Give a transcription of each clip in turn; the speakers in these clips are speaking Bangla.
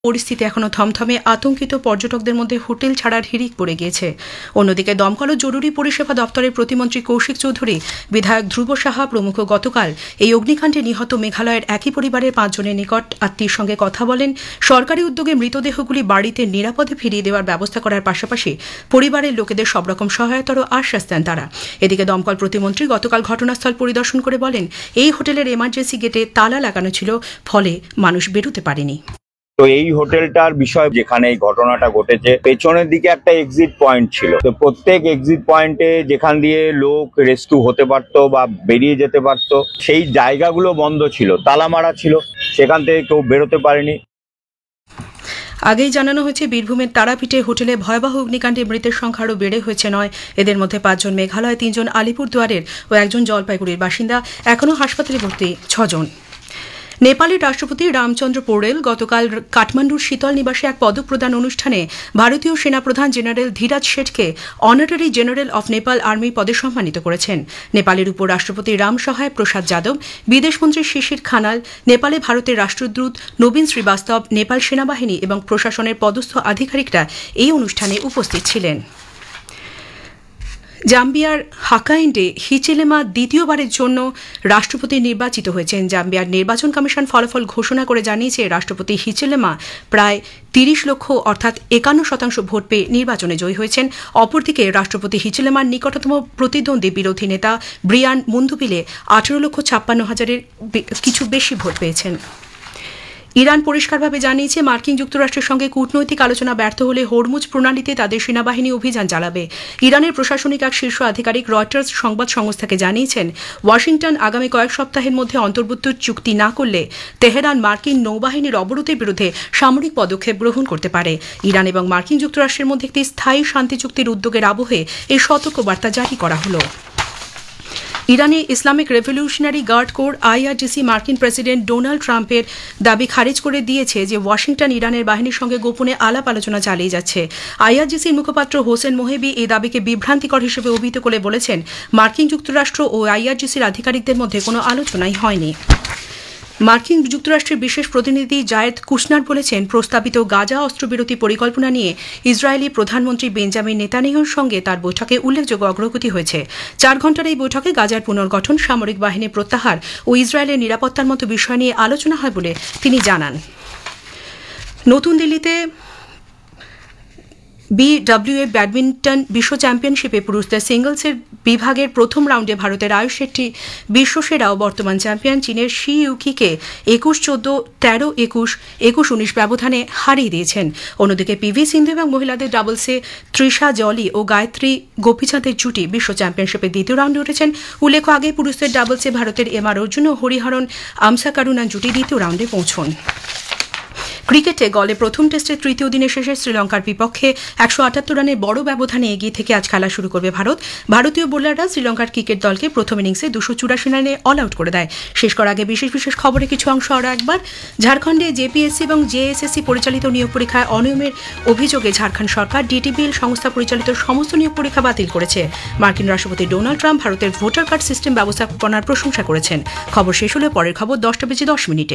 পরিস্থিতি এখনো থমথমে। আতঙ্কিত পর্যটকদের মধ্যে হোটেল ছাড়ার হিড়িক পড়ে গিয়েছে। অন্যদিকে দমকল ও জরুরি পরিষেবা দপ্তরের প্রতিমন্ত্রী কৌশিক চৌধুরী, বিধায়ক ধ্রুব সাহা প্রমুখ গতকাল এই অগ্নিকাণ্ডে নিহত মেঘালয়ের একই পরিবারের 5 জনের নিকট আত্মীয়ের সঙ্গে কথা বলেন। সরকারি উদ্যোগে মৃতদেহগুলি বাড়িতে নিরাপদে ফিরিয়ে দেওয়ার ব্যবস্থা করার পাশাপাশি পরিবারের লোকেদের সব রকম সহায়তারও আশ্বাস দেন তারা। এদিকে দমকল প্রতিমন্ত্রী গতকাল ঘটনাস্থল পরিদর্শন করে বলেন, এই হোটেলের এমার্জেন্সি গেটে তালা লাগানো ছিল, ফলে মানুষ বেরোতে পারেনি। তো এই হোটেলটার বিষয়, যেখানে এই ঘটনাটা ঘটেছে, পেছনের দিকে একটা এক্সিট পয়েন্ট ছিল। তো প্রত্যেক এক্সিট পয়েন্টে যেখান দিয়ে লোক রেস্কিউ হতে পারতো বা বেরিয়ে যেতে পারতো, সেই জায়গাগুলো বন্ধ ছিল, তালা মারা ছিল, সেখান থেকে কেউ বেরোতে পারেনি। আগেই জানানো হয়েছে, বীরভূমের তারাপীঠে হোটেলে ভয়াবহ অগ্নিকাণ্ডে মৃতের সংখ্যা আরও বেড়ে হয়েছে 9। এদের মধ্যে 5 জন মেঘালয়, 3 জন আলিপুরদুয়ারের ও 1 জন জলপাইগুড়ির বাসিন্দা। এখনও হাসপাতালে ভর্তি 6 জন। নেপালের রাষ্ট্রপতি রামচন্দ্র পৌড়েল গতকাল কাঠমান্ডুর শীতল নিবাসে এক পদক প্রদান অনুষ্ঠানে ভারতীয় সেনাপ্রধান general Dhiraj শেঠকে honorary general of Nepal army পদে সম্মানিত করেছেন। নেপালের উপরাষ্ট্রপতি রাম সহায় প্রসাদ যাদব, বিদেশমন্ত্রী শিশির খানাল, নেপালে ভারতের রাষ্ট্রদূত নবীন শ্রীবাস্তব, নেপাল সেনাবাহিনী এবং প্রশাসনের পদস্থ আধিকারিকরা এই অনুষ্ঠানে উপস্থিত ছিলেন। জাম্বিয়ার হাকাইন্ডে হিচেলেমা দ্বিতীয়বারের জন্য রাষ্ট্রপতি নির্বাচিত হয়েছেন। জাম্বিয়ার নির্বাচন কমিশন ফলাফল ঘোষণা করে জানিয়েছে, রাষ্ট্রপতি হিচেলেমা প্রায় 30 লক্ষ অর্থাৎ 51% ভোট পেয়ে নির্বাচনে জয়ী হয়েছেন। অপরদিকে রাষ্ট্রপতি হিচেলেমার নিকটতম প্রতিদ্বন্দ্বী বিরোধী নেতা ব্রিয়ান মুন্দুবিলে 18,56,000-এর কিছু বেশি ভোট পেয়েছেন। ইরান পরিষ্কারভাবে জানিয়েছে, মার্কিন যুক্তরাষ্ট্রের সঙ্গে কূটনৈতিক আলোচনা ব্যর্থ হলে হরমুজ প্রণালীতে তাদের সেনাবাহিনী অভিযান চালাবে। ইরানের প্রশাসনিক এক শীর্ষ আধিকারিক রয়টার্স সংবাদ সংস্থাকে জানিয়েছেন, ওয়াশিংটন আগামী কয়েক সপ্তাহের মধ্যে অন্তর্বর্তী চুক্তি না করলে তেহরান মার্কিন নৌবাহিনীর অবরোধের বিরুদ্ধে সামরিক পদক্ষেপ গ্রহণ করতে পারে। ইরান এবং মার্কিন যুক্তরাষ্ট্রের মধ্যে একটি স্থায়ী শান্তি চুক্তির উদ্যোগের আবহে এই সতর্কবার্তা জারি করা হলো। ইরানে Islamic revolutionary guard corps IRGC মার্কিন প্রেসিডেন্ট ডোনাল্ড ট্রাম্পের দাবি খারিজ করে দিয়েছে যে ওয়াশিংটন ইরানের বাহিনীর সঙ্গে গোপনে আলাপ আলোচনা চালিয়ে যাচ্ছে। আইআরজিসির মুখপাত্র হোসেন মোহেবি এই দাবিকে বিভ্রান্তিকর হিসেবে অভিহিত করে বলেছেন, মার্কিন যুক্তরাষ্ট্র ও আইআরজিসির আধিকারিকদের মধ্যে কোনো আলোচনাই হয়নি। মার্কিন যুক্তরাষ্ট্রের বিশেষ প্রতিনিধি জায়েদ কুশনার বলেছেন, প্রস্তাবিত গাজা অস্ত্রবিরতি পরিকল্পনা নিয়ে ইসরায়েলি প্রধানমন্ত্রী বেঞ্জামিন নেতানিয়াহুর সঙ্গে তার বৈঠকে উল্লেখযোগ্য অগ্রগতি হয়েছে। 4 ঘণ্টার এই বৈঠকে গাজার পুনর্গঠন, সামরিক বাহিনীর প্রত্যাহার ও ইসরায়েলের নিরাপত্তার মতো বিষয় নিয়ে আলোচনা হয় বলে তিনি জানান। নতুন দিল্লিতে বিডব্লিউএফ ব্যাডমিন্টন বিশ্ব চ্যাম্পিয়নশিপে পুরুষদের সিঙ্গলসের বিভাগের প্রথম রাউন্ডে ভারতের আয়ুষ শেট্টি বিশ্বসেরা ও বর্তমান চ্যাম্পিয়ন চীনের শি ইউকিকে 21-14, 13-21, 21-19 ব্যবধানে হারিয়ে দিয়েছেন। অন্যদিকে পিভি সিন্ধু এবং মহিলাদের ডাবলসে তৃষা জলি ও গায়ত্রী গোপীচাঁদের জুটি বিশ্ব চ্যাম্পিয়নশিপের দ্বিতীয় রাউন্ডে উঠেছেন। উল্লেখ্য, আগে পুরুষদের ডাবলসে ভারতের এমআর অর্জুন ও হরিহরন আমসাকারুনা জুটি দ্বিতীয় রাউন্ডে পৌঁছন। ক্রিকেটে গলে প্রথম টেস্টের তৃতীয় দিনের শেষে শ্রীলঙ্কার বিপক্ষে 178 রানের বড় ব্যবধানে এগিয়ে থেকে আজ খেলা শুরু করবে ভারত। ভারতীয় বোলাররা শ্রীলঙ্কার ক্রিকেট দলকে প্রথম ইনিংসে 284 রানে অল আউট করে দেয়। শেষ করার আগে বিশেষ খবরে কিছু অংশ আরও একবার। ঝাড়খণ্ডে জেপিএসসি এবং জেএসএসসি পরিচালিত নিয়োগ পরীক্ষায় অনিয়মের অভিযোগে ঝাড়খণ্ড সরকার ডিটিবিএল সংস্থা পরিচালিত সমস্ত নিয়োগ পরীক্ষা বাতিল করেছে। মার্কিন রাষ্ট্রপতি ডোনাল্ড ট্রাম্প ভারতের ভোটার কার্ড সিস্টেম ব্যবস্থাপনার প্রশংসা করেছেন। খবর শেষ হলে পরের খবর 10:10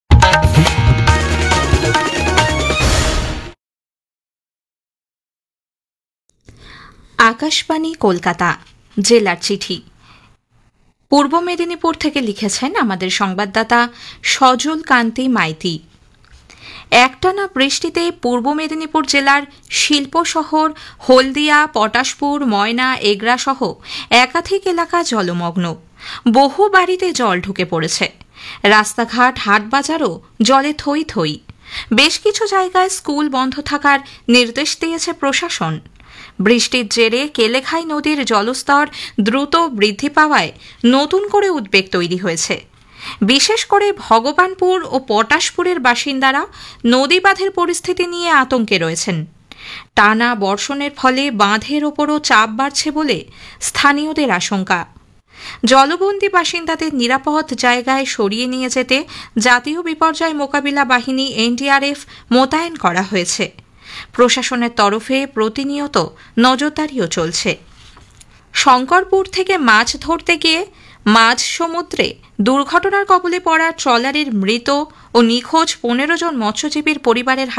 আকাশবাণী কলকাতা। জেলার চিঠি। পূর্ব মেদিনীপুর থেকে লিখেছেন আমাদের সংবাদদাতা সজল কান্তি মাইতি। একটানা বৃষ্টিতে পূর্ব মেদিনীপুর জেলার শিল্প শহর হলদিয়া, পটাশপুর, ময়না, এগরা সহ একাধিক এলাকা জলমগ্ন। বহু বাড়িতে জল ঢুকে পড়েছে। রাস্তাঘাট, হাটবাজারও জলে থই থই। বেশ কিছু জায়গায় স্কুল বন্ধ থাকার নির্দেশ দিয়েছে প্রশাসন। বৃষ্টির জেরে কেলেঘাই নদীর জলস্তর দ্রুত বৃদ্ধি পাওয়ায় নতুন করে উদ্বেগ তৈরি হয়েছে। বিশেষ করে ভগবানপুর ও পটাশপুরের বাসিন্দারা নদী বাঁধের পরিস্থিতি নিয়ে আতঙ্কে রয়েছেন। টানা বর্ষণের ফলে বাঁধের ওপরও চাপ বাড়ছে বলে স্থানীয়দের আশঙ্কা। জলবন্দী বাসিন্দাদের নিরাপদ জায়গায় সরিয়ে নিয়ে যেতে জাতীয় বিপর্যয় মোকাবিলা বাহিনী এনডিআরএফ মোতায়েন করা হয়েছে। প্রশাসনের তরফে প্রতিনিয়ত নজরদারিও চলছে। শঙ্করপুর থেকে মাছ ধরতে গিয়ে মাঝ সমুদ্রে দুর্ঘটনার কবলে পড়া ট্রলারের মৃত ও নিখোঁজ 15 জন মৎস্যজীবীর পরিবারের